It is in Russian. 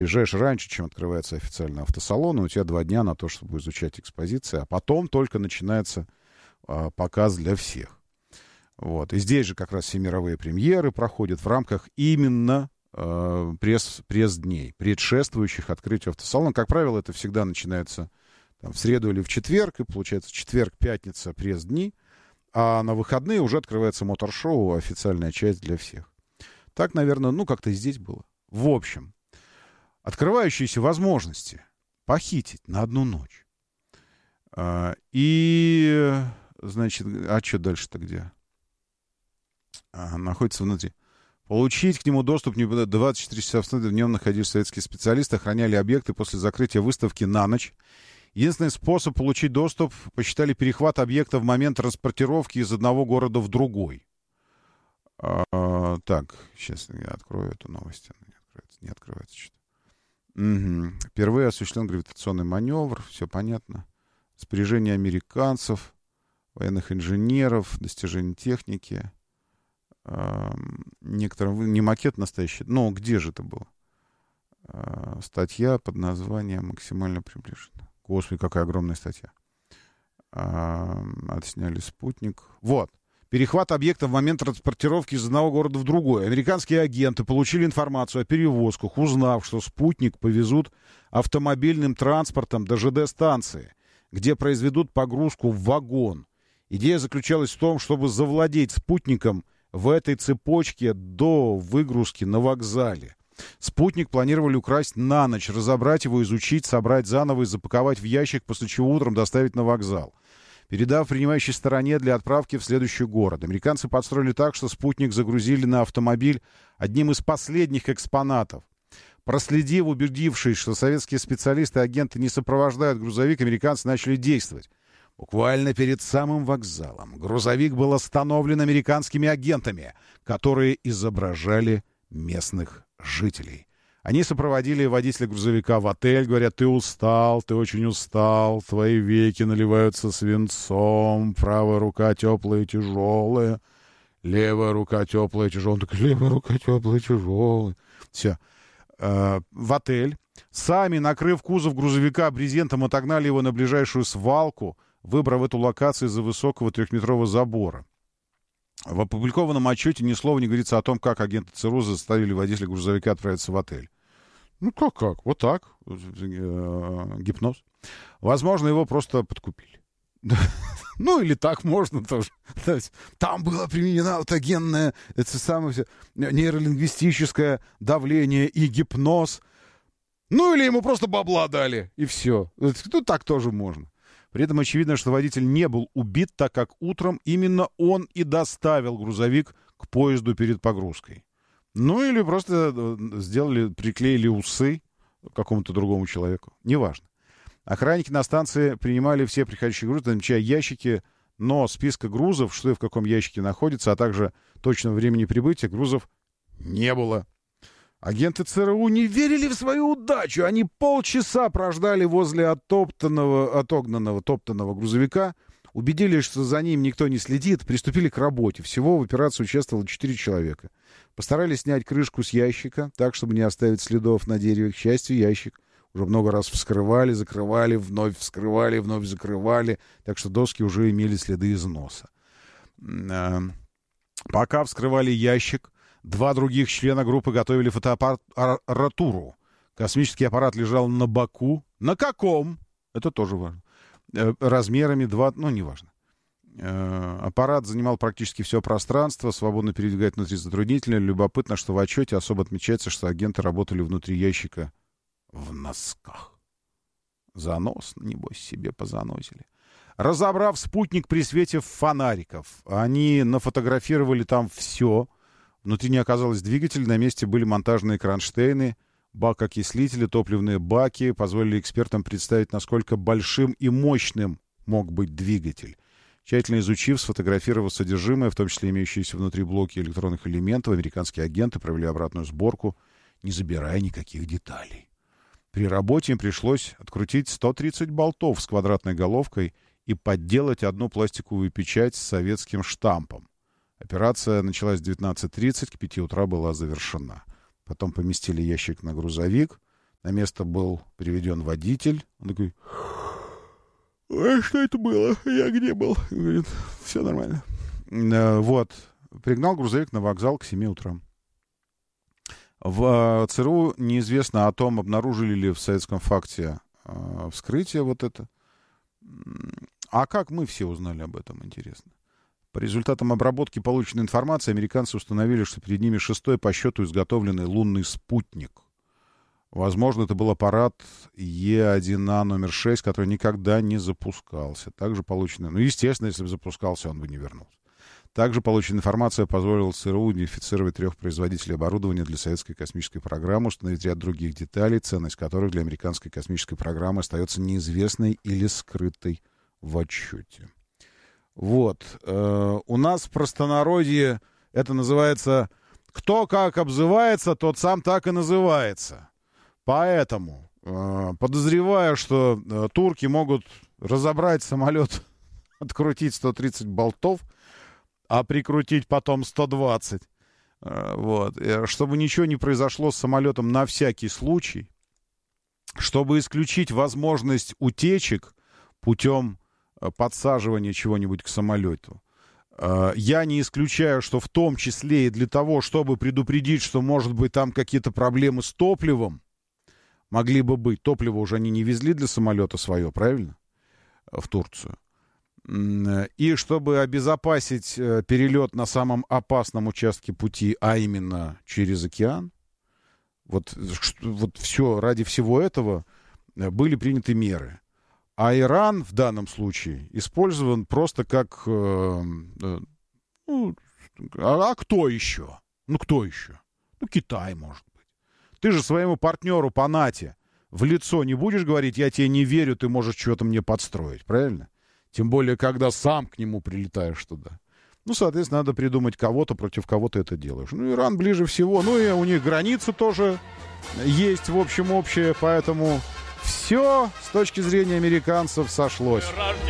приезжаешь раньше, чем открывается официально автосалон, и у тебя 2 дня на то, чтобы изучать экспозиции, а потом только начинается показ для всех. Вот. И здесь же как раз все мировые премьеры проходят в рамках именно пресс-дней, предшествующих открытию автосалона. Как правило, это всегда начинается там, в среду или в четверг, и получается четверг, пятница, пресс-дни, а на выходные уже открывается мотор-шоу, официальная часть для всех. Так, наверное, как-то и здесь было. В общем, открывающиеся возможности похитить на одну ночь. И, значит, а что дальше-то где? Находится внутри. Получить к нему доступ 24 часа в днем находились советские специалисты, охраняли объекты после закрытия выставки на ночь. Единственный способ получить доступ посчитали перехват объекта в момент транспортировки из одного города в другой. Так, сейчас я открою эту новость. Она не открывается что-то. Угу. Впервые осуществлен гравитационный маневр, все понятно. Споряжение американцев, военных инженеров, достижения техники. Некоторым не макет настоящий. Но где же это было? Статья под названием «Максимально приближенно». Господи, какая огромная статья. Отсняли спутник. Вот. Перехват объекта в момент транспортировки из одного города в другой. Американские агенты получили информацию о перевозках, узнав, что спутник повезут автомобильным транспортом до ЖД-станции, где произведут погрузку в вагон. Идея заключалась в том, чтобы завладеть спутником в этой цепочке до выгрузки на вокзале. Спутник планировали украсть на ночь, разобрать его, изучить, собрать заново и запаковать в ящик, после чего утром доставить на вокзал, передав принимающей стороне для отправки в следующий город. Американцы подстроили так, что спутник загрузили на автомобиль одним из последних экспонатов. Проследив, убедившись, что советские специалисты и агенты не сопровождают грузовик, американцы начали действовать. Буквально перед самым вокзалом грузовик был остановлен американскими агентами, которые изображали местных жителей. Они сопроводили водителя грузовика в отель, говорят: ты устал, ты очень устал, твои веки наливаются свинцом, правая рука теплая и тяжелая, левая рука теплая и тяжелая. Он такой: левая рука теплая и тяжелая. Все. В отель. Сами, накрыв кузов грузовика брезентом, отогнали его на ближайшую свалку, выбрав эту локацию из-за высокого 3-метрового забора. В опубликованном отчете ни слова не говорится о том, как агенты ЦРУ заставили водителя грузовика отправиться в отель. Как? Вот так. Гипноз. Возможно, его просто подкупили. Или так можно тоже. Там было применено аутогенное, это самое нейролингвистическое давление и гипноз. Или ему просто бабла дали, и все. Так тоже можно. При этом очевидно, что водитель не был убит, так как утром именно он и доставил грузовик к поезду перед погрузкой. Или просто приклеили усы какому-то другому человеку. Неважно. Охранники на станции принимали все приходящие грузы, отмечая ящики, но списка грузов, что и в каком ящике находится, а также точного времени прибытия грузов не было. Агенты ЦРУ не верили в свою удачу. Они полчаса прождали возле топтанного грузовика, убедились, что за ним никто не следит, приступили к работе. Всего в операции участвовало 4 человека. Постарались снять крышку с ящика, так, чтобы не оставить следов на дереве. К счастью, ящик уже много раз вскрывали, закрывали, вновь вскрывали, вновь закрывали, так что доски уже имели следы износа. Пока вскрывали ящик, 2 других члена группы готовили фотоаппаратуру. Космический аппарат лежал на боку. На каком? Это тоже важно. Размерами 2... неважно. Аппарат занимал практически все пространство, свободно передвигать внутри затруднительно. Любопытно, что в отчете особо отмечается, что агенты работали внутри ящика в носках. Занос, небось, себе позаносили. Разобрав спутник при свете фонариков, они нафотографировали там все. Внутри не оказалось двигателя, на месте были монтажные кронштейны, бак-окислители, топливные баки. Позволили экспертам представить, насколько большим и мощным мог быть двигатель. Тщательно изучив, сфотографировав содержимое, в том числе имеющиеся внутри блоки электронных элементов, американские агенты провели обратную сборку, не забирая никаких деталей. При работе им пришлось открутить 130 болтов с квадратной головкой и подделать одну пластиковую печать с советским штампом. Операция началась в 19:30, к 5 утра была завершена. Потом поместили ящик на грузовик. На место был приведен водитель. Он такой: «А что это было? Я где был?» Говорит: «Все нормально». Вот. Пригнал грузовик на вокзал к 7 утра. В ЦРУ неизвестно о том, обнаружили ли в советском факте вскрытие вот это. А как мы все узнали об этом, интересно? По результатам обработки полученной информации американцы установили, что перед ними 6-й по счету изготовленный лунный спутник. Возможно, это был аппарат Е1А номер 6, который никогда не запускался. Также полученная... Ну, естественно, если бы запускался, он бы не вернулся. Также полученная информация позволила ЦРУ идентифицировать 3 производителей оборудования для советской космической программы, установить ряд других деталей, ценность которых для американской космической программы остается неизвестной или скрытой в отчете. Вот. У нас в простонародье это называется «кто как обзывается, тот сам так и называется». Поэтому, подозреваю, что турки могут разобрать самолет, открутить 130 болтов, а прикрутить потом 120. Вот. Чтобы ничего не произошло с самолетом на всякий случай, чтобы исключить возможность утечек путем подсаживания чего-нибудь к самолету. Я не исключаю, что в том числе и для того, чтобы предупредить, что, может быть, там какие-то проблемы с топливом, могли бы быть. Топливо уже они не везли для самолета свое, правильно? В Турцию. И чтобы обезопасить перелет на самом опасном участке пути, а именно через океан, вот все, ради всего этого были приняты меры. А Иран в данном случае использован просто как... а кто еще? Ну, кто еще? Ну, Китай, может быть. Ты же своему партнеру по НАТО в лицо не будешь говорить: я тебе не верю, ты можешь что-то мне подстроить, правильно? Тем более, когда сам к нему прилетаешь туда. Ну, соответственно, надо придумать кого-то, против кого ты это делаешь. Ну, Иран ближе всего. Ну, и у них границы тоже есть, в общем, общее. Поэтому все с точки зрения американцев сошлось.